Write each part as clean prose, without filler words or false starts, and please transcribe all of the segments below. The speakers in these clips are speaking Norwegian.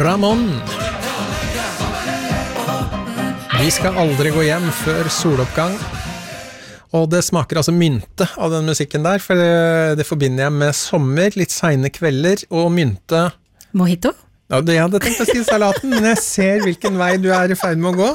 Ramón. Vi skal aldri gå hjem før soloppgang. Og det smaker altså mynte av den musikken der, for det forbinder jeg med sommer, litt sene kvelder, og mynte... Mojito? Ja, det jeg hadde tenkt å si salaten, men jeg ser hvilken vei du er i ferd med å gå.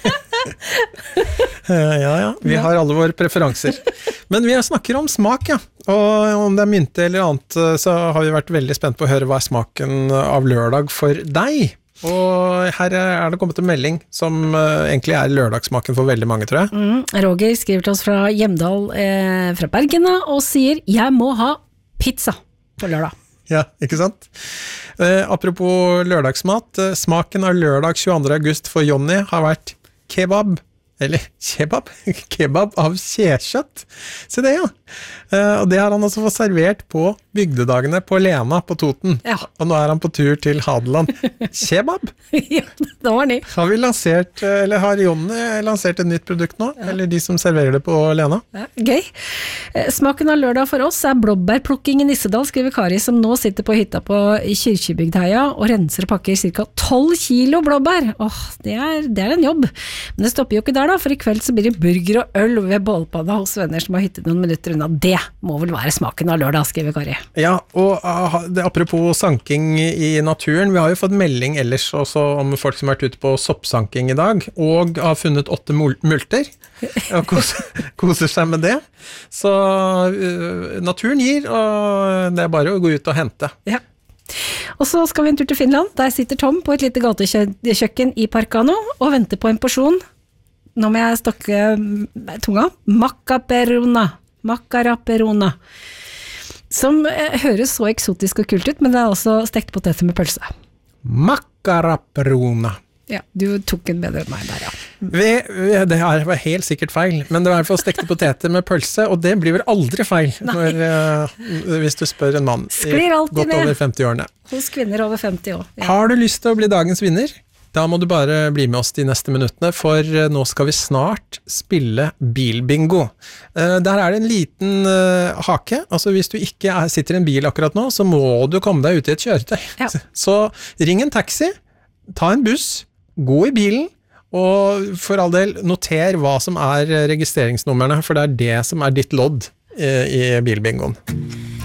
Ja, vi har alle våre preferanser. Men vi snakker om smak, ja. Og om det er mynte eller annet, så har vi vært veldig spent på å høre hva er smaken av lørdag for deg. Og her er det kommet en melding som egentlig er lørdagsmaken for veldig mange, tror jeg. Roger skriver til oss fra Hjemdal fra Bergen og sier, jeg må ha pizza på lørdag. Ja, ikke sant? Apropos lørdagsmat, smaken av lørdag 22. august for Jonny har vært kebab. Eller kebab av kjekjøtt. Se det, ja. Og det har han også fått servert på bygdedagene på Lena på Toten. Ja. Og nå er han på tur til Hadeland. Kebab? Ja, det var ny. Har vi lansert, eller har Jonny lansert et nytt produkt nå? Ja. Eller de som serverer det på Lena? Ja, gøy. Smaken av lørdag for oss er blåbærplukking i Nissedal, skriver Kari, som nå sitter på hytta på Kyrkjebygdheia og renser og pakker ca. 12 kilo blåbær. Det er en jobb. Men det stopper jo ikke der da, for i kveld så blir det burger og øl ved bålpanna hos venner som har hyttet noen minutter unna. Det må vel være smaken av lørdag, skriver Kari. Ja, og apropos sanking i naturen, vi har jo fått melding ellers også om folk som har vært ute på soppsanking i dag, og har funnet 8 multer, og koser seg med det. Så naturen gir, og det er bare å gå ut og hente. Ja. Og så skal vi en tur til Finland. Der sitter Tom på et lite gatekjøkken i Parkano og venter på en porsjon. Nå må jeg stokke tunga. Macaraperona. Som høres så eksotisk og kult ut, men det er også stekt poteter med pølse. Macaraperona. Ja, du tok en bedre enn meg der, ja. Det var helt sikkert feil, men det var i hvert fall stekte poteter med pølse, og det blir vel aldri feil hvis du spør en mann godt over 50-årene. Hos kvinner over 50 år. Ja. Har du lyst til å bli dagens vinner? Da må du bare bli med oss de neste minuttene, for nå skal vi snart spille bilbingo. Der er det en liten hake, altså hvis du ikke sitter i en bil akkurat nå, så må du komme deg ut i et kjøretøy. Ja. Så ring en taxi, ta en buss, gå i bilen, og for all del noter hva som er registreringsnummerne, for det er det som er ditt lodd i bilbingoen.